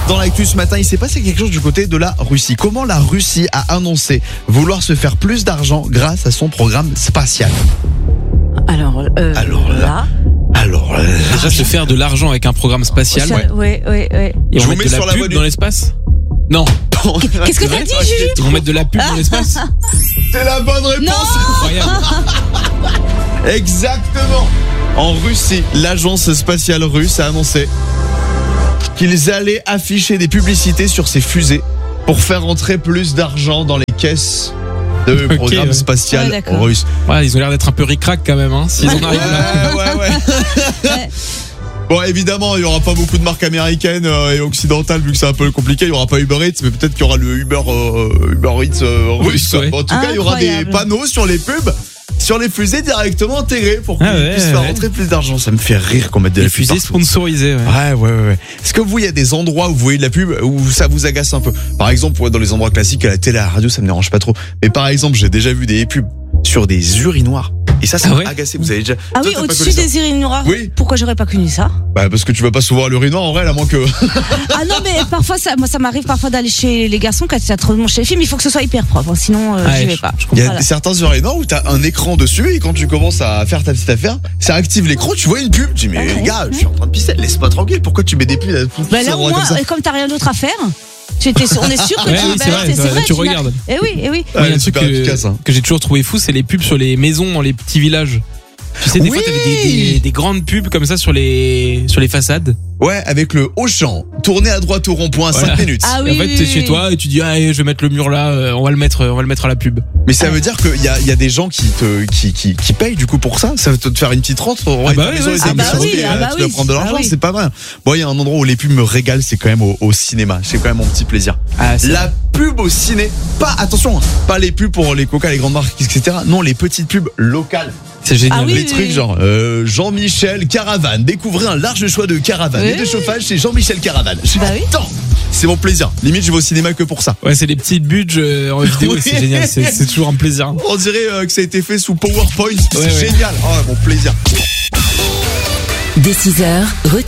Dans l'actu ce matin, il s'est passé quelque chose du côté de la Russie. Comment la Russie a annoncé vouloir se faire plus d'argent grâce à son programme spatial? Alors là. Déjà se faire de l'argent avec un programme spatial. Ouais. Ils Je vont vous mettre mets de sur la la pub bonne- dans l'espace. Non. Qu'est-ce que t'as dit, Juju? Ils vont mettre de la pub dans l'espace. C'est la bonne réponse. Incroyable. Exactement. En Russie, l'agence spatiale russe a annoncé qu'ils allaient afficher des publicités sur ces fusées pour faire entrer plus d'argent dans les caisses de Ok, programme ouais. spatial Ouais, d'accord. russe. Ouais, ils ont l'air d'être un peu ric-rac quand même, hein. S'ils en arrivent là. Ouais. Bon, évidemment, il y aura pas beaucoup de marques américaines et occidentales vu que c'est un peu compliqué. Il y aura pas Uber Eats, mais peut-être qu'il y aura le Uber Eats russe. Ouais. Bon, en tout cas, il y aura des Incroyable. panneaux sur les pubs, sur les fusées directement intégrés pour qu'ils Ah ouais, puissent faire ouais. rentrer plus d'argent. Ça me fait rire qu'on mette de Des la pub fusées partout. sponsorisées. Ouais. Ouais. Est-ce que vous, il y a des endroits où vous voyez de la pub où ça vous agace un peu? Par exemple, dans les endroits classiques, à la télé, à la radio, ça me dérange pas trop. Mais par exemple, j'ai déjà vu des pubs sur des urinoirs. Et ça Ah m'a ouais agacé. Vous avez déjà. Ah Toi, oui, t'as pas au-dessus connu ça? des urinoirs. Oui. Pourquoi j'aurais pas connu ça? Bah, parce que tu vas pas souvent à l'urinoir en vrai, à moins que. Ah non, mais parfois, moi, ça m'arrive parfois d'aller chez les garçons quand il y a trop de monde chez les filles, mais il faut que ce soit hyper propre, sinon Ouais, j'y vais pas. je Il y a Voilà. certains urinoirs où t'as un écran dessus et quand tu commences à faire ta petite affaire, ça active l'écran, tu vois une pub. Tu dis, mais Ah ouais, gars, je suis en train de pisser, laisse-pas tranquille, pourquoi tu mets des pubs à tout Bah ça, là, au comme moins, ça comme t'as rien d'autre à faire, on est sûr que Ouais, tu oui, c'est vrai, c'est là, tu n'as- regardes. Eh oui. Ouais, Il y a un truc super efficace, hein. que j'ai toujours trouvé fou, c'est les pubs sur les maisons dans les petits villages. Tu sais, des Oui. fois, t'avais des grandes pubs comme ça sur les façades. Ouais, avec le Auchan, tourner à droite au rond-point, Voilà. 5 minutes. Ah Et oui. en fait, t'es chez toi et tu dis, ah, je vais mettre le mur là, on va le mettre à la pub. Mais ça veut dire qu'il y a des gens qui payent du coup pour ça. Ça veut te faire une petite rente. Ah bah oui, tu ah bah oui, tu dois oui. prendre de l'argent, Ah oui. c'est pas vrai. Bon, il y a un endroit où les pubs me régalent, c'est quand même au cinéma. C'est quand même mon petit plaisir. Ah, c'est La pub au ciné, attention, pas les pubs pour les coca, les grandes marques, etc. Non, les petites pubs locales. c'est génial. Ah oui, Les trucs genre Jean-Michel Caravane. Découvrez un large choix de caravanes Oui, et de oui. chauffage chez Jean-Michel Caravane. Bah oui. Attends, c'est mon plaisir. Limite, je vais au cinéma que pour ça. Ouais, c'est les petites budgets en vidéo, Oui. c'est génial, c'est toujours un plaisir. On dirait que ça a été fait sous PowerPoint. C'est Ouais. génial. Oh, mon plaisir. Dès 6h,